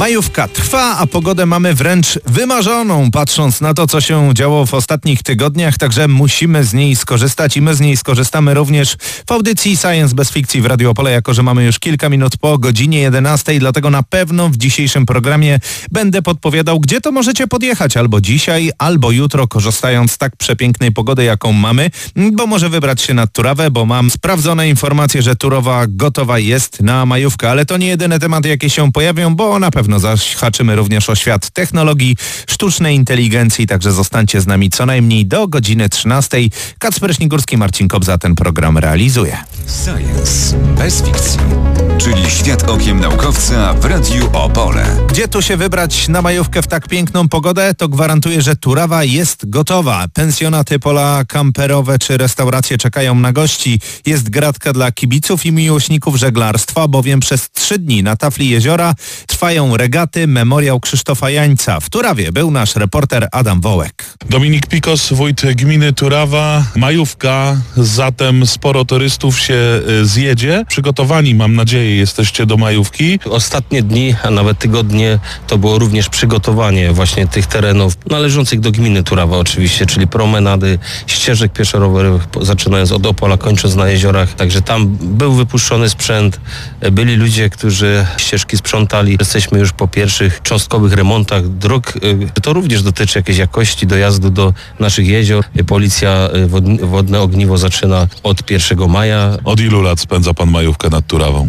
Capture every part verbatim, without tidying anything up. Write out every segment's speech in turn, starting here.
Majówka trwa, a pogodę mamy wręcz wymarzoną, patrząc na to, co się działo w ostatnich tygodniach, także musimy z niej skorzystać i my z niej skorzystamy również w audycji Science bez fikcji w Radiu Opole, jako że mamy już kilka minut po godzinie jedenastej, dlatego na pewno w dzisiejszym programie będę podpowiadał, gdzie to możecie podjechać albo dzisiaj, albo jutro, korzystając z tak przepięknej pogody, jaką mamy, bo może wybrać się nad Turawę, bo mam sprawdzone informacje, że Turowa gotowa jest na majówkę, ale to nie jedyne tematy, jakie się pojawią, bo na pewno zahaczymy również o świat technologii, sztucznej inteligencji, także zostańcie z nami co najmniej do godziny trzynastej. Kacper Śnigurski, Marcin Kobza ten program realizuje. Science bez fikcji, czyli świat okiem naukowca w Radiu Opole. Gdzie tu się wybrać na majówkę w tak piękną pogodę? To gwarantuję, że Turawa jest gotowa. Pensjonaty, pola kamperowe czy restauracje czekają na gości. Jest gratka dla kibiców i miłośników żeglarstwa, bowiem przez trzy dni na tafli jeziora trwają regaty Memoriał Krzysztofa Jańca. W Turawie był nasz reporter Adam Wołek. Dominik Pikos, wójt gminy Turawa. Majówka, zatem sporo turystów się zjedzie. Przygotowani, mam nadzieję, jesteście do majówki. Ostatnie dni, a nawet tygodnie to było również przygotowanie właśnie tych terenów należących do gminy Turawa oczywiście, czyli promenady, ścieżek pieszo-rowerowych, zaczynając od Opola, kończąc na jeziorach. Także tam był wypuszczony sprzęt, byli ludzie, którzy ścieżki sprzątali. Jesteśmy już po pierwszych cząstkowych remontach dróg. To również dotyczy jakiejś jakości dojazdu do naszych jezior. Policja Wodne Ogniwo zaczyna od pierwszego maja. Od ilu lat spędza pan majówkę nad Turawą?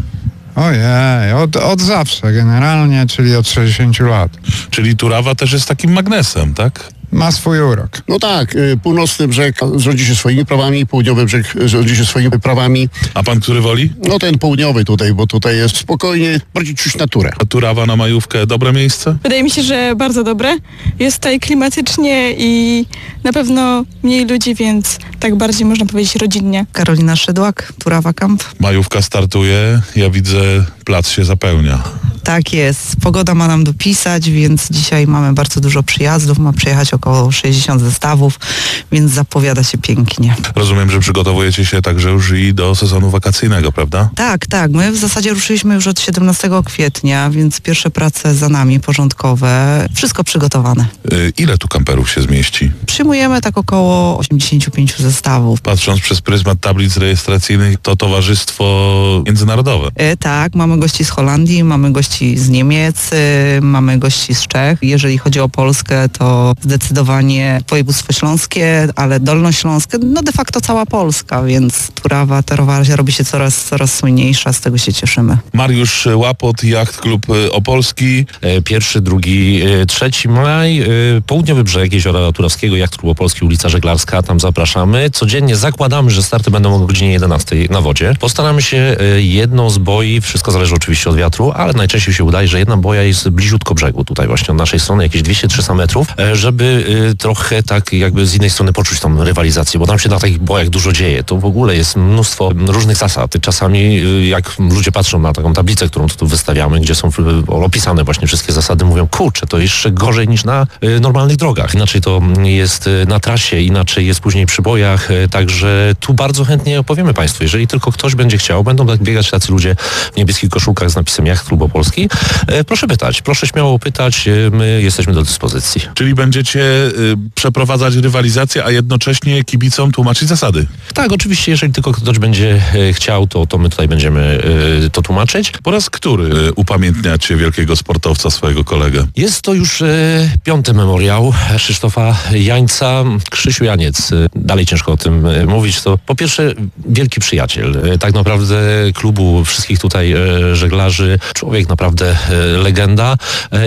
Ojej, od, od zawsze generalnie, czyli od sześćdziesięciu lat. Czyli Turawa też jest takim magnesem, tak? Ma swój urok. No tak, y, północny brzeg rządzi się swoimi prawami, południowy brzeg rządzi się swoimi prawami. A pan który woli? No ten południowy tutaj, bo tutaj jest spokojnie, bardziej czuć naturę. A Turawa na majówkę dobre miejsce? Wydaje mi się, że bardzo dobre. Jest tutaj klimatycznie i na pewno mniej ludzi, więc tak bardziej można powiedzieć rodzinnie. Karolina Szydłak, Turawa Camp. Majówka startuje, ja widzę, plac się zapełnia. Tak jest. Pogoda ma nam dopisać, więc dzisiaj mamy bardzo dużo przyjazdów. Ma przyjechać około sześćdziesiąt zestawów, więc zapowiada się pięknie. Rozumiem, że przygotowujecie się także już i do sezonu wakacyjnego, prawda? Tak, tak. My w zasadzie ruszyliśmy już od siedemnastego kwietnia, więc pierwsze prace za nami, porządkowe. Wszystko przygotowane. Yy, ile tu kamperów się zmieści? Przyjmujemy tak około osiemdziesiąt pięć zestawów. Patrząc przez pryzmat tablic rejestracyjnych, to towarzystwo międzynarodowe. Yy, tak, mamy gości z Holandii, mamy gości z Niemiec, y, mamy gości z Czech. Jeżeli chodzi o Polskę, to zdecydowanie województwo śląskie, ale dolnośląskie, no de facto cała Polska, więc Turawa, Turawa robi się coraz, coraz słynniejsza, z tego się cieszymy. Mariusz Łapot, Jacht Klub Opolski. Pierwszy, drugi, trzeci maj, południowy brzeg Jeziora Turawskiego, Jacht Klub Opolski, ulica Żeglarska, tam zapraszamy. Codziennie zakładamy, że starty będą o godzinie jedenastej na wodzie. Postaramy się jedną z boi, wszystko zależy oczywiście od wiatru, ale najczęściej się udaje, że jedna boja jest bliziutko brzegu, tutaj właśnie od naszej strony, jakieś dwieście trzysta metrów, żeby trochę tak jakby z innej strony poczuć tą rywalizację, bo tam się na takich bojach dużo dzieje. To w ogóle jest mnóstwo różnych zasad. Czasami jak ludzie patrzą na taką tablicę, którą tu wystawiamy, gdzie są opisane właśnie wszystkie zasady, mówią, kurczę, to jeszcze gorzej niż na normalnych drogach. Inaczej to jest na trasie, inaczej jest później przy bojach, także tu bardzo chętnie opowiemy Państwu. Jeżeli tylko ktoś będzie chciał, będą tak biegać tacy ludzie w niebieskich koszulkach z napisem Jacht Klub Opolski. Proszę pytać, proszę śmiało pytać, my jesteśmy do dyspozycji. Czyli będziecie y, przeprowadzać rywalizację, a jednocześnie kibicom tłumaczyć zasady? Tak, oczywiście, jeżeli tylko ktoś będzie y, chciał, to, to my tutaj będziemy y, to tłumaczyć. Po raz który y, upamiętniacie wielkiego sportowca, swojego kolegę? Jest to już y, piąty memoriał Krzysztofa Jańca. Krzysiu Janiec, y, dalej ciężko o tym y, mówić, to po pierwsze wielki przyjaciel, y, tak naprawdę klubu, wszystkich tutaj y, żeglarzy, człowiek naprawdę legenda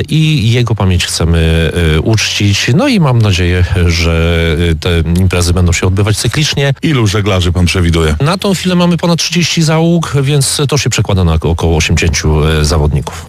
i jego pamięć chcemy uczcić. No i mam nadzieję, że te imprezy będą się odbywać cyklicznie. Ilu żeglarzy pan przewiduje? Na tą chwilę mamy ponad trzydzieści załóg, więc to się przekłada na około osiemdziesięciu zawodników.